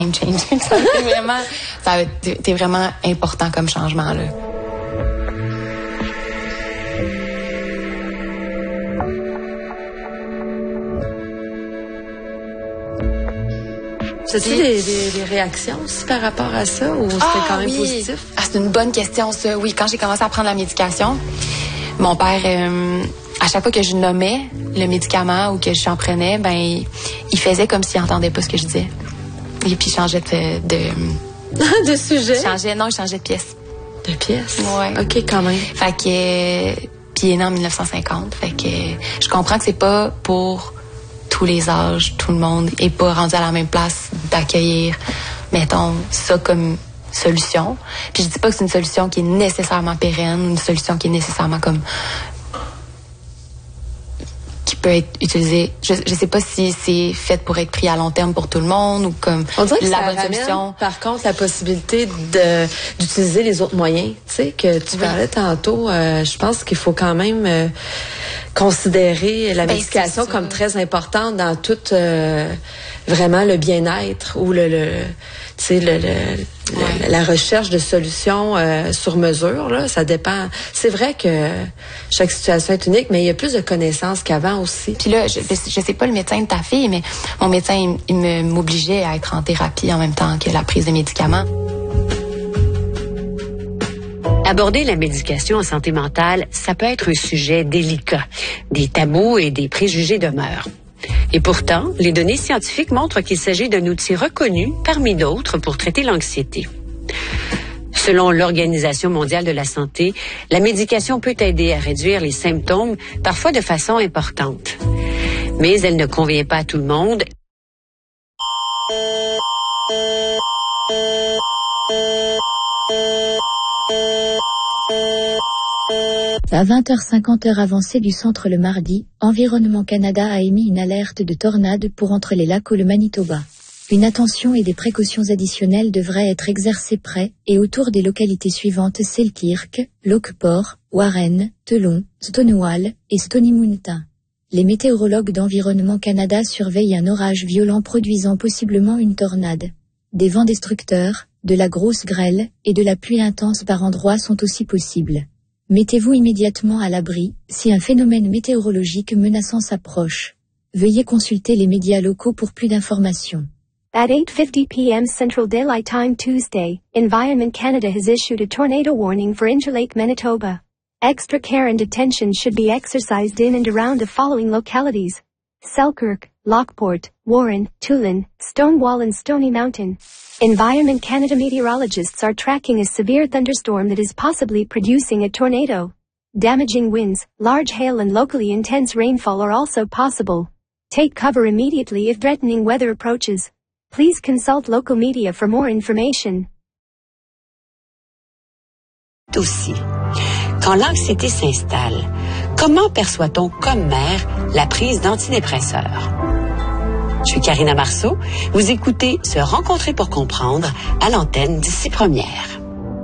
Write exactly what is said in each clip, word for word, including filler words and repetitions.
game changer. Ça a été vraiment, ça a été vraiment important comme changement, là. As-tu des, des, des réactions aussi par rapport à ça ou c'était ah, quand même oui. positif? Ah, c'est une bonne question, ça. Oui, quand j'ai commencé à prendre la médication, mon père, euh, à chaque fois que je nommais le médicament ou que j'en prenais, ben, il, il faisait comme s'il n'entendait pas ce que je disais. Et puis, il changeait de... De, de sujet? Il changeait, non, il changeait de pièce. De pièce? Oui. OK, quand même. Fait que... Puis, il est né en dix-neuf cent cinquante. Fait que je comprends que c'est pas pour tous les âges, tout le monde est pas rendu à la même place d'accueillir, mettons, ça comme solution. Puis je dis pas que c'est une solution qui est nécessairement pérenne, une solution qui est nécessairement comme qui peut être utilisée. Je je sais pas si c'est fait pour être pris à long terme pour tout le monde ou comme on dirait que la ça bonne ramène, solution. Par contre, la possibilité de d'utiliser les autres moyens, tu sais que tu oui. parlais tantôt, euh, je pense qu'il faut quand même euh, considérer la ben, médication comme très importante dans tout euh, vraiment le bien-être ou le, le tu sais le, le, ouais. le la recherche de solutions euh, sur mesure là, ça dépend. C'est vrai que chaque situation est unique, mais il y a plus de connaissances qu'avant aussi. Puis là, je je sais pas le médecin de ta fille, mais mon médecin il, il me m'obligeait à être en thérapie en même temps que la prise de médicaments. Aborder la médication en santé mentale, ça peut être un sujet délicat. Des tabous et des préjugés demeurent. Et pourtant, les données scientifiques montrent qu'il s'agit d'un outil reconnu parmi d'autres pour traiter l'anxiété. Selon l'Organisation mondiale de la santé, la médication peut aider à réduire les symptômes, parfois de façon importante. Mais elle ne convient pas à tout le monde. À vingt heures cinquante heure avancée du centre le mardi, Environnement Canada a émis une alerte de tornade pour entre les lacs ou le Manitoba. Une attention et des précautions additionnelles devraient être exercées près et autour des localités suivantes Selkirk, Lockport, Warren, Telon, Stonewall et Stony Mountain. Les météorologues d'Environnement Canada surveillent un orage violent produisant possiblement une tornade. Des vents destructeurs, de la grosse grêle et de la pluie intense par endroits sont aussi possibles. Mettez-vous immédiatement à l'abri si un phénomène météorologique menaçant s'approche. Veuillez consulter les médias locaux pour plus d'informations. At eight fifty p m Central Daylight Time Tuesday, Environment Canada has issued a tornado warning for Interlake, Manitoba. Extra care and attention should be exercised in and around the following localities: Selkirk, Lockport, Warren, Tulin, Stonewall and Stony Mountain. Environment Canada meteorologists are tracking a severe thunderstorm that is possibly producing a tornado. Damaging winds, large hail and locally intense rainfall are also possible. Take cover immediately if threatening weather approaches. Please consult local media for more information. Aussi, quand l'anxiété s'installe, comment perçoit-on comme mère la prise d'antidépresseurs? Je suis Karina Marceau. Vous écoutez Se rencontrer pour comprendre à l'antenne d'Ici Première.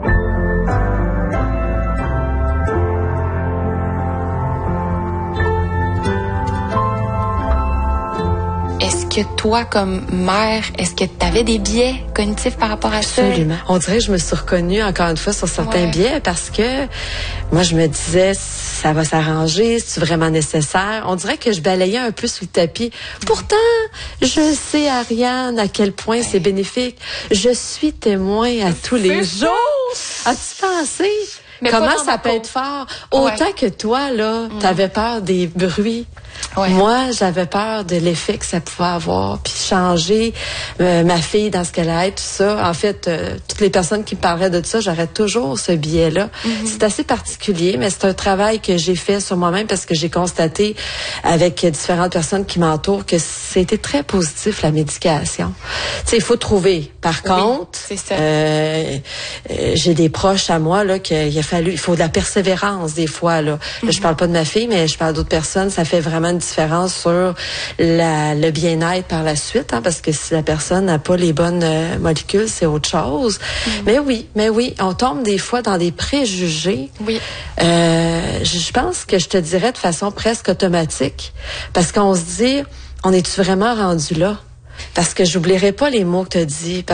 Est-ce que toi, comme mère, est-ce que tu avais des biais cognitifs par rapport à ça? Absolument. On dirait que je me suis reconnue encore une fois sur certains ouais. biais parce que moi, je me disais, ça va s'arranger, c'est vraiment nécessaire. On dirait que je balayais un peu sous le tapis. Pourtant, je sais, Ariane, à quel point ouais. c'est bénéfique. Je suis témoin à tous les jours. As-tu pensé? Mais comment ça peut être fort? Autant ouais. que toi, là, mmh. t'avais peur des bruits. Ouais. Moi, j'avais peur de l'effet que ça pouvait avoir, puis changer euh, ma fille dans ce qu'elle a, tout ça. En fait, euh, toutes les personnes qui me parleraient de ça, j'aurais toujours ce biais-là. Mm-hmm. C'est assez particulier, mais c'est un travail que j'ai fait sur moi-même parce que j'ai constaté avec différentes personnes qui m'entourent que c'était très positif, la médication. Tu sais, il faut trouver. Par oui, contre, c'est ça. Euh, euh, j'ai des proches à moi là qu'il a fallu, il faut de la persévérance des fois là. Mm-hmm. Là, je parle pas de ma fille, mais je parle d'autres personnes. Ça fait vraiment une différence sur la, le bien-être par la suite, hein, parce que si la personne n'a pas les bonnes euh, molécules, c'est autre chose. Mm. Mais oui, mais oui, on tombe des fois dans des préjugés. Oui. Euh, je pense que je te dirais de façon presque automatique, parce qu'on se dit, on est-tu vraiment rendu là? Parce que j'oublierai pas les mots que tu as dit.